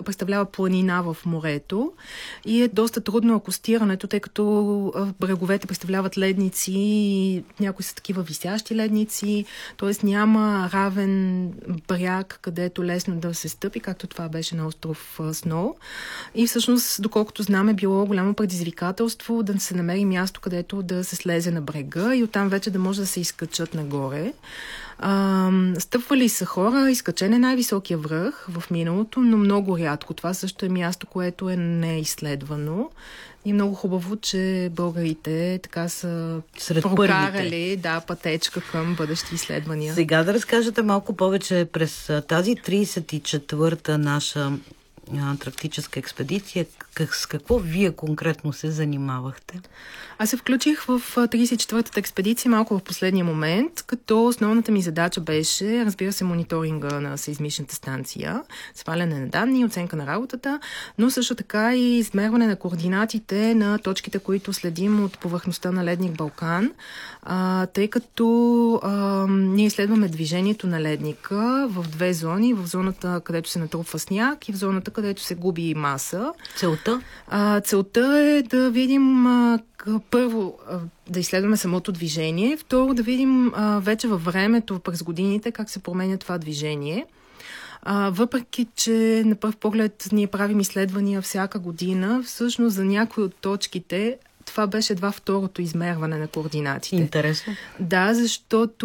представлява планина в морето и е доста трудно акостирането, тъй като бреговете представляват ледници и някои са такива висящи ледници, т.е. няма равен бряг, където лесно да се стъпи, както това беше на остров Сноу. И всъщност, доколкото знам, е било голямо предизвикателство да се намери място, където да се слезе на брега и оттам вече да може да се изкачат нагоре. Стъпвали са хора, изкачен е най-високия връх в миналото, но много рядко. Това също е място, което е неизследвано. И много хубаво, че българите така са прокарали пътечка към бъдещи изследвания. Сега да разкажете малко повече през тази 34-та наша антарктическа експедиция. С какво вие конкретно се занимавахте? Аз се включих в 34-та експедиция малко в последния момент, като основната ми задача беше, разбира се, мониторинга на сеизмичната станция, сваляне на данни, оценка на работата, но също така и измерване на координатите на точките, които следим от повърхността на ледник Балкан, тъй като ние изследваме движението на ледника в две зони, в зоната, където се натрупва сняг и в зоната, където се губи маса. Целта? Целта е да видим първо да изследваме самото движение, второ да видим вече във времето, през годините, как се променя това движение. Въпреки че на пръв поглед ние правим изследвания всяка година, всъщност за някои от точките това беше едва второто измерване на координатите. Интересно. Да, защото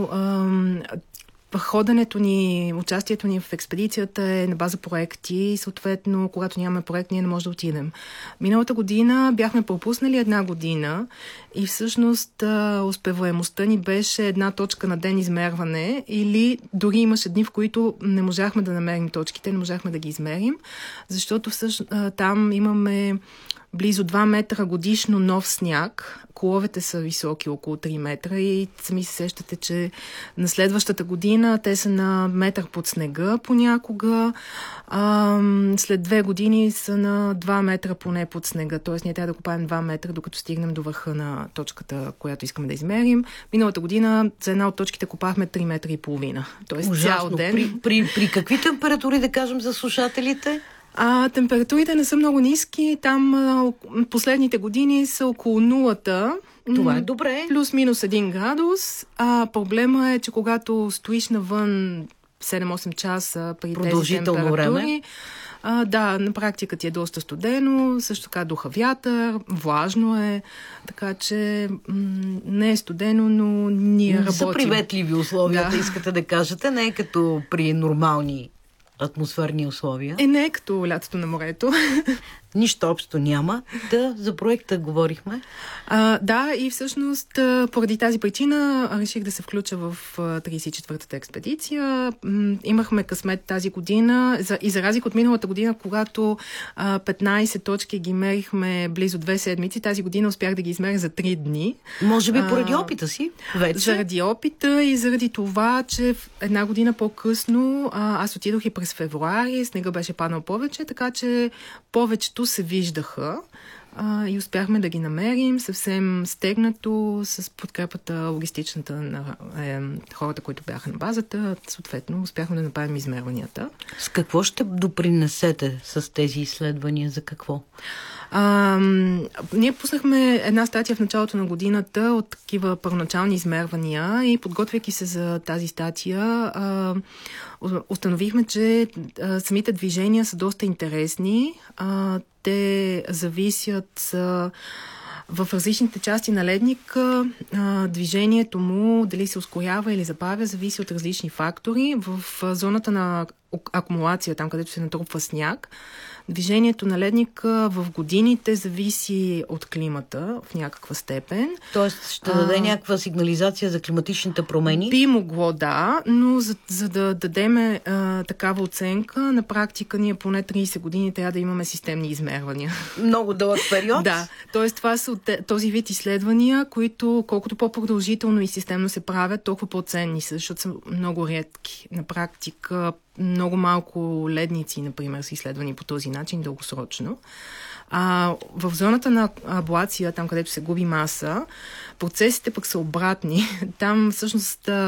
ходенето ни, участието ни в експедицията е на база проекти и съответно, когато нямаме проект, ние не можем да отидем. Миналата година бяхме пропуснали една година и всъщност успеваемостта ни беше една точка на ден измерване или дори имаше дни, в които не можахме да намерим точките, не можахме да ги измерим, защото всъщност там имаме близо 2 метра годишно нов сняг. Коловете са високи, около 3 метра и сами се сещате, че на следващата година те са на метър под снега понякога. След 2 години са на 2 метра поне под снега. Тоест ние трябва да копаем 2 метра, докато стигнем до върха на точката, която искаме да измерим. Миналата година за една от точките копахме 3 метра и половина. Тоест цял ден. При какви температури, да кажем, за слушателите? Температурите не са много ниски. Там последните години са около нулата. Това е добре. Плюс-минус 1 градус. Проблема е, че когато стоиш навън 7-8 часа при тези температури, време. На практика ти е доста студено, също така духа вятър, влажно е, така че не е студено, но ние работим. Са приветливи условията, искате да кажете, не е като при нормални атмосферни условия. Не е като лятото на морето. Нищо общо няма. За проекта говорихме. И всъщност поради тази причина реших да се включа в 34-та експедиция. Имахме късмет тази година и за разлика от миналата година, когато 15 точки ги мерихме близо 2 седмици, тази година успях да ги измеря за 3 дни. Може би поради опита си вече? Заради опита и заради това, че една година по-късно аз отидох и през февруари, снега беше паднал повече, така че повечето се виждаха и успяхме да ги намерим съвсем стегнато с подкрепата логистичната на хората, които бяха на базата. Съответно, успяхме да направим измерванията. С какво ще допринесете с тези изследвания? За какво? Ние пуснахме една статия в началото на годината от такива първоначални измервания и подготвяйки се за тази статия, установихме, че самите движения са доста интересни. Те зависят в различните части на ледника. Движението му, дали се ускорява или забавя, зависи от различни фактори. В зоната на акумулация, там където се натрупва сняг, движението на ледника в годините зависи от климата в някаква степен. Тоест ще даде някаква сигнализация за климатичните промени? Би могло, да, но за да дадем такава оценка, на практика ние поне 30 години трябва да имаме системни измервания. Много дълъг период? Да, т.е. това са този вид изследвания, които колкото по-продължително и системно се правят, толкова по-ценни са, защото са много редки. На практика много малко ледници, например, са изследвани по този начин дългосрочно. В зоната на аблация, там където се губи маса, процесите пък са обратни. Там всъщност